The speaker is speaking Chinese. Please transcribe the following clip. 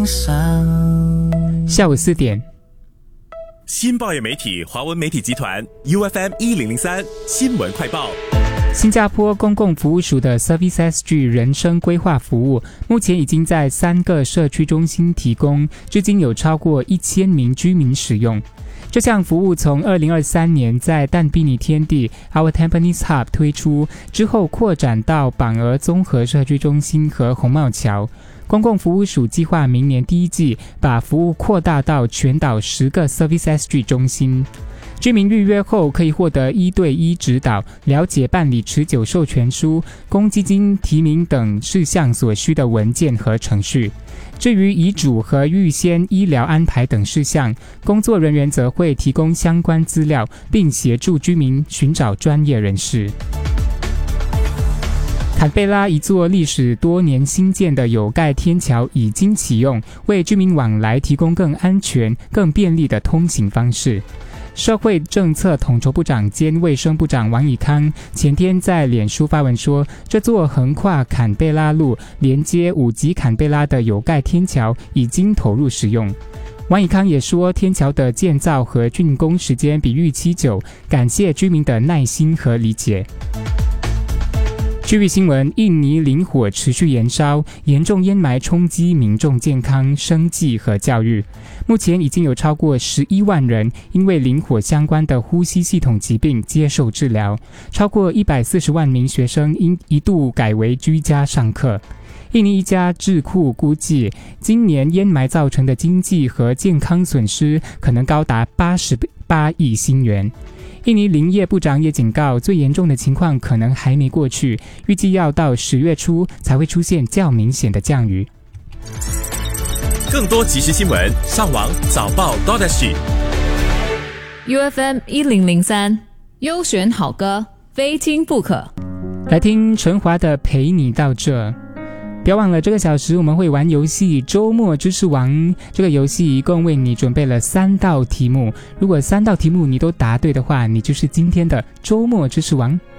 下午4点， 新报业媒体华文媒体集团 UFM1003 新闻快报。 新加坡公共服务署的 Service SG 人生规划服务目前已经在3个社区中心提供，至今有超过1000名居民使用。这项服务从2023年在淡比尼天地 Our Tampines Hub 推出，之后扩展到榜鹅综合社区中心和红帽桥。公共服务署计划明年第一季把服务扩大到全岛10个 Service SG 中心。居民预约后可以获得1对1指导，了解办理持久授权书、公积金提名等事项所需的文件和程序。至于遗嘱和预先医疗安排等事项，工作人员则会提供相关资料，并协助居民寻找专业人士。坎贝拉一座历史多年新建的有盖天桥已经启用，为居民往来提供更安全、更便利的通行方式。社会政策统筹部长兼卫生部长王以康前天在脸书发文说，这座横跨坎贝拉路连接5级坎贝拉的有盖天桥已经投入使用。王以康也说，天桥的建造和竣工时间比预期久，感谢居民的耐心和理解。区域新闻：印尼林火持续延烧，严重烟霾冲击民众健康、生计和教育。目前已经有超过11万人因为林火相关的呼吸系统疾病接受治疗，超过140万名学生因一度改为居家上课。印尼一家智库估计，今年烟霾造成的经济和健康损失可能高达88亿新元。印尼林业部长也警告，最严重的情况可能还没过去，预计要到10月初才会出现较明显的降雨。 更多即时新闻，上网早报 .SG。 UFM1003 优选好歌，非听不可。 来听陈华的《陪你到这》。不要忘了，这个小时我们会玩游戏周末知识王。这个游戏一共为你准备了3道题目，如果3道题目你都答对的话，你就是今天的周末知识王。